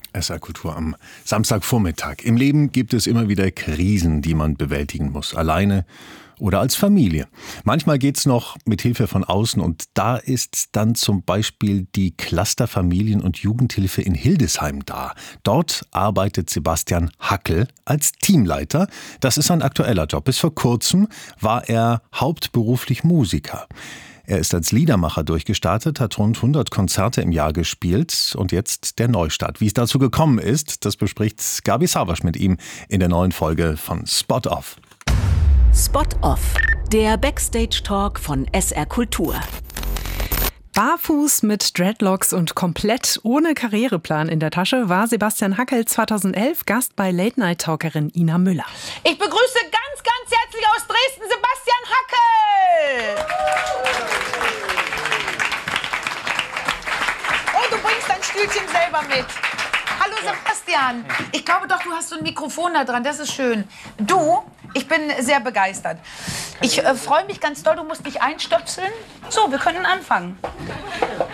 SR Kultur am Samstagvormittag. Im Leben gibt es immer wieder Krisen, die man bewältigen muss. Alleine oder als Familie. Manchmal geht's noch mit Hilfe von außen und da ist dann zum Beispiel die Clusterfamilien- und Jugendhilfe in Hildesheim da. Dort arbeitet Sebastian Hackel als Teamleiter. Das ist ein aktueller Job. Bis vor kurzem war er hauptberuflich Musiker. Er ist als Liedermacher durchgestartet, hat rund 100 Konzerte im Jahr gespielt und jetzt der Neustart. Wie es dazu gekommen ist, das bespricht Gabi Savasch mit ihm in der neuen Folge von Spot Off. Spot Off, der Backstage-Talk von SR Kultur. Barfuß mit Dreadlocks und komplett ohne Karriereplan in der Tasche war Sebastian Hackel 2011 Gast bei Late-Night-Talkerin Ina Müller. Ich begrüße ganz herzlich aus Dresden Sebastian Hackel. Oh, du bringst dein Stühlchen selber mit. Hallo Sebastian. Ich glaube doch, du hast so ein Mikrofon da dran. Das ist schön. Ich bin sehr begeistert. Ich freue mich ganz doll. Du musst dich einstöpseln. So, wir können anfangen.